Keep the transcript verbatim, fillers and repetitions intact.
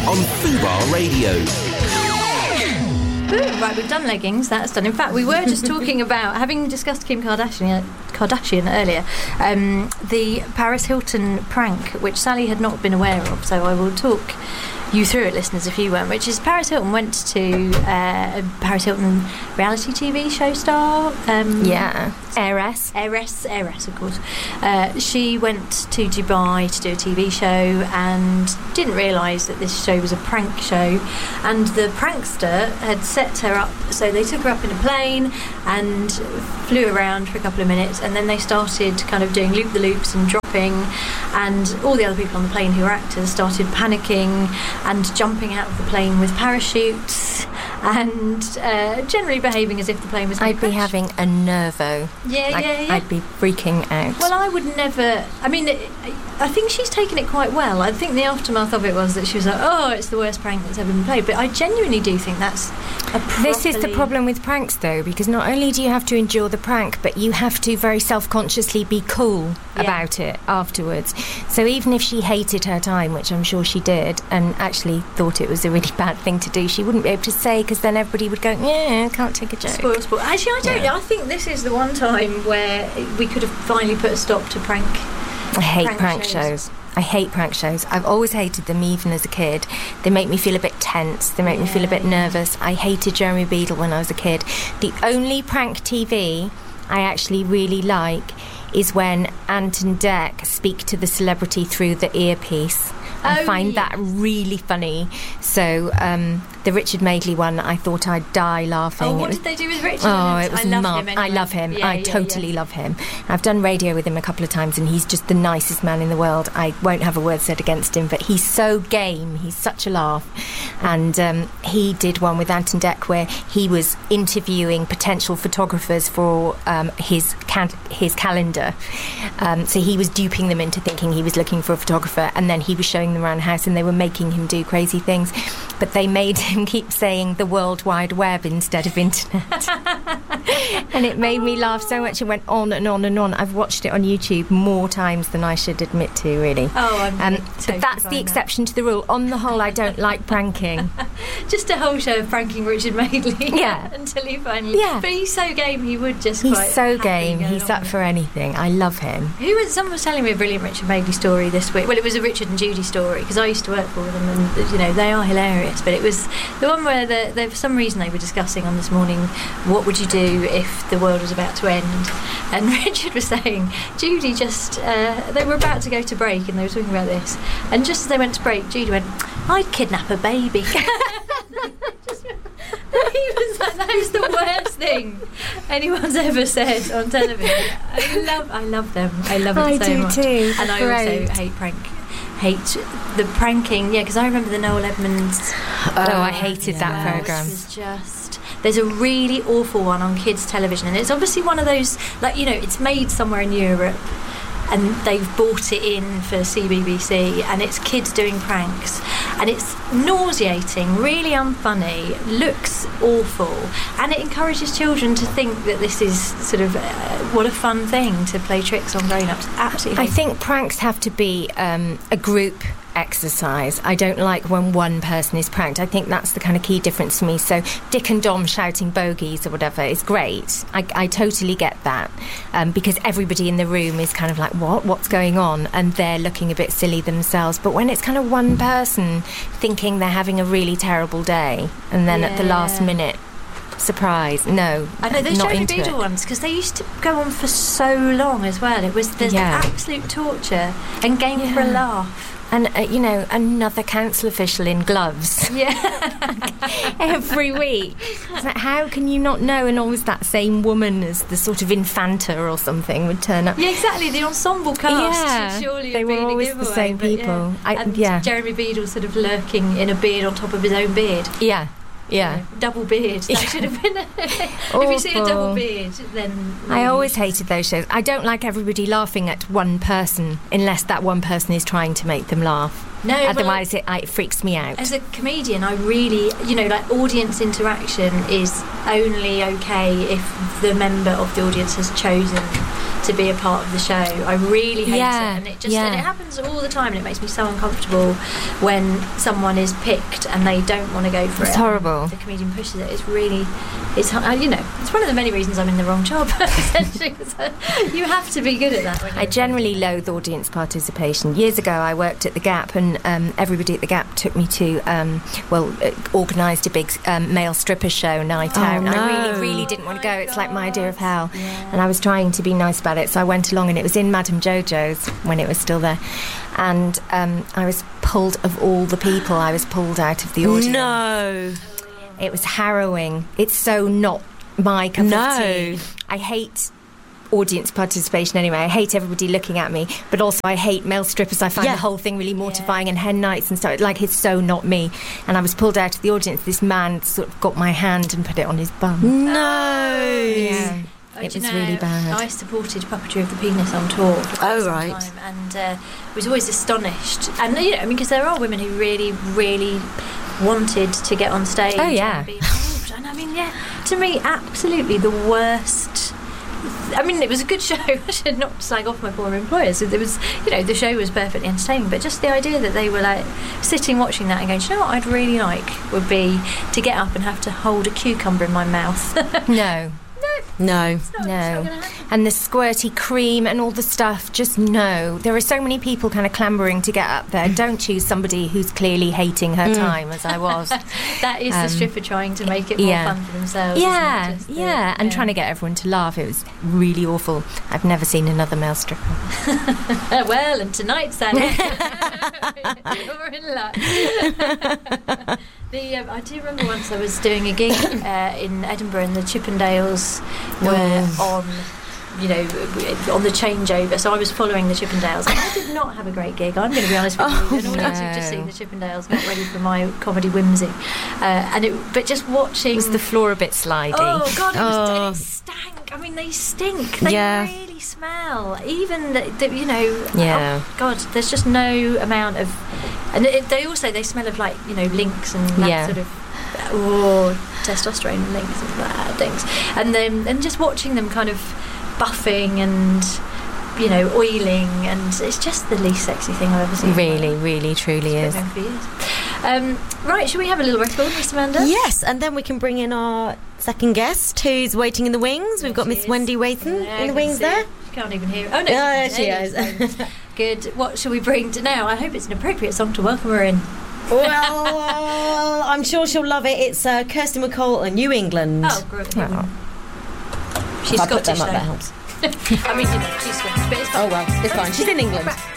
on Fubar Radio. Ooh, right, we've done leggings, that's done. In fact, we were just talking about, having discussed Kim Kardashian, Kardashian earlier, um, the Paris Hilton prank, which Sally had not been aware of, so I will talk you through it, listeners, if you weren't, which is Paris Hilton went to uh, Paris Hilton reality T V show star. Um, yeah, Heiress. Heiress, Heiress, of course. Uh, she went to Dubai to do a T V show and didn't realise that this show was a prank show. And the prankster had set her up, so they took her up in a plane and flew around for a couple of minutes, and then they started kind of doing loop-the-loops and dropping, and all the other people on the plane who were actors started panicking and jumping out of the plane with parachutes and uh, generally behaving as if the plane was going I'd to be crash. having a nervo. Yeah, like, yeah, yeah. I'd be freaking out. Well, I would never... I mean, I think she's taken it quite well. I think the aftermath of it was that she was like, oh, it's the worst prank that's ever been played. But I genuinely do think that's a properly... This is the problem with pranks, though, because not only do you have to endure the prank, but you have to very self-consciously be cool Yeah. about it afterwards. So even if she hated her time, which I'm sure she did, and actually thought it was a really bad thing to do, she wouldn't be able to say, because then everybody would go, yeah, I can't take a joke. Spoil, spoil. Actually, I don't Yeah. know. I think this is the one time where we could have finally put a stop to prank. I hate Prank prank, shows. shows. I hate prank shows. I've always hated them, even as a kid. They make me feel a bit tense. They make me feel a bit Yeah. nervous. I hated Jeremy Beadle when I was a kid. The only prank T V I actually really like is when Ant and Dec speak to the celebrity through the earpiece. I Oh, find yeah. that really funny. So um, the Richard Madeley one, I thought I'd die laughing. Oh, It what was- did they do with Richard? Oh, it was I love mad. him anyway. I love him. Yeah, I yeah, totally yeah. love him. I've done radio with him a couple of times, and he's just the nicest man in the world. I won't have a word said against him, but he's so game. He's such a laugh. And um, he did one with Ant and Dec where he was interviewing potential photographers for um, his can- his calendar. Um, so he was duping them into thinking he was looking for a photographer, and then he was showing them around the house, and they were making him do crazy things. But they made him keep saying the World Wide Web instead of internet. And it made me laugh so much. It went on and on and on. I've watched it on YouTube more times than I should admit to, really. Oh, I'm Um, totally but that's fine the now. exception to the rule. On the whole, I don't like pranking. Just a whole show of pranking Richard Madeley. Yeah. Until he finally... Yeah. But he's so game, he would just He's quite so happily game. go He's along up with for anything. I love him. Who was, someone was telling me a brilliant Richard Madeley story this week. Well, it was a Richard and Judy story, because I used to work for them, and, you know, they are hilarious. But it was the one where, the, the, for some reason, they were discussing on This Morning, what would you do if the world was about to end? And Richard was saying, Judy just, uh, they were about to go to break, and they were talking about this. And just as they went to break, Judy went, I'd kidnap a baby. Just, he was like, that was the worst thing anyone's ever said on television. I love, I love them. I love it I so do much. too. And I Great. also hate prank, hate the pranking. Yeah, because I remember the Noel Edmonds. Oh, I hated that Well, programme. It was just. There's a really awful one on kids' television, and it's obviously one of those, like, you know, it's made somewhere in Europe, and they've bought it in for C B B C, and it's kids doing pranks, and it's nauseating, really unfunny, looks awful, and it encourages children to think that this is sort of uh, what a fun thing to play tricks on grown-ups. Absolutely. I think pranks have to be um, a group exercise. I don't like when one person is pranked. I think that's the kind of key difference to me. So Dick and Dom shouting bogeys or whatever is great. I, I totally get that, um, because everybody in the room is kind of like, what? What's going on? And they're looking a bit silly themselves. But when it's kind of one person thinking they're having a really terrible day, and then at the last Yeah. minute, surprise, no, I know those not Jeremy into Beadle it. ones, because they used to go on for so long as well. It was the Yeah. absolute torture and game for a Yeah. laugh. And, uh, you know, another council official in gloves. Yeah. Every week. It's like, how can you not know? And always that same woman as the sort of Infanta or something would turn up. Yeah, exactly. The ensemble cast Yeah, should surely they have were been a always the giveaway, same but yeah. people. I- and yeah. Jeremy Beadle sort of lurking in a beard on top of his own beard. Yeah, yeah. You know, double beard. That Yeah. should have been. A if you see a double Awful. beard, then I always hated those shows. I don't like everybody laughing at one person unless that one person is trying to make them laugh. No, well, Otherwise, it, it freaks me out. as a comedian, I really, you know, like, audience interaction is only okay if the member of the audience has chosen to be a part of the show. I really hate Yeah, it, and it just yeah. and it happens all the time, and it makes me so uncomfortable when someone is picked and they don't want to go for It's it. horrible. The comedian pushes it. It's really, it's uh, you know, it's one of the many reasons I'm in the wrong job. Essentially, so you have to be good at that. When you're I generally loathe audience participation. Years ago, I worked at the Gap, and um, everybody at the Gap took me to, um, well, uh, organised a big um, male stripper show night Oh, out. And I no. really, really didn't want to go. my It's like my God. idea of hell. Yeah. And I was trying to be nice about it, so I went along, and it was in Madame Jojo's when it was still there. And um, I was pulled, of all the people, I was pulled out of the audience. No. It was harrowing. It's so not my cup No. of tea. I hate audience participation anyway. I hate everybody looking at me, but also I hate male strippers. I find Yeah. the whole thing really mortifying, and hen nights and stuff. Like, it's so not me. And I was pulled out of the audience. This man sort of got my hand and put it on his bum. No. Yeah. Oh, It do you was know, really bad. I supported Puppetry of the Penis on tour for quite Oh, some right. time, and uh, was always astonished. And you know, I mean, because there are women who really, really wanted to get on stage. Oh, yeah. And be involved. And I mean, yeah, to me, absolutely the worst. I mean, it was a good show. I should not slag off my former employers. It was, you know, the show was perfectly entertaining, but just the idea that they were like sitting watching that and going, "Do you know what I'd really like would be to get up and have to hold a cucumber in my mouth." No. No. It's not- it's not No. gonna happen. And the squirty cream and all the stuff, just no. There are so many people kind of clambering to get up there. Don't choose somebody who's clearly hating her time, as I was. That is the Um, stripper trying to make it more yeah. fun for themselves. isn't it? Yeah, Just the- yeah, and trying to get everyone to laugh. It was really awful. I've never seen another male stripper. Uh, well, and tonight, Sally, you're in luck. the um, I do remember once I was doing a gig uh, in Edinburgh, and the Chippendales were on. You know, on the changeover. So I was following the Chippendales. And I did not have a great gig. I'm going to be honest with Oh, you. And all no. I've just seen the Chippendales, not ready for my comedy whimsy. Uh, and it, but just watching. Was the floor a bit slidey? Oh God, it, was, Oh. it stank. I mean, they stink. They Yeah. really smell. Even the, the, you know. Yeah. Oh God, there's just no amount of. And it, they also they smell of, like, you know, lynx and that Yeah. sort of. Oh, testosterone and lynx and bad things. And then and just watching them kind of buffing and, you know, oiling, and it's just the least sexy thing I've ever seen. Really, really, truly is. It's been going for years. Um, right, should we have a little record, Miss Amanda? Yes, and then we can bring in our second guest, who's waiting in the wings. We've got She Miss is. Wendy Waithen Yeah, I in the can wings see there. her. She can't even hear. Oh no, Yeah, she, she can. is. There you go. Good. What shall we bring to now? I hope it's an appropriate song to welcome her in. Well, I'm sure she'll love it. It's uh, Kirsty MacColl and New England. Oh, great. Oh. She's If I put Scottish, them up, though. that helps. I mean, you know, she's Scottish, but it's Oh well, it's fine. She's in England.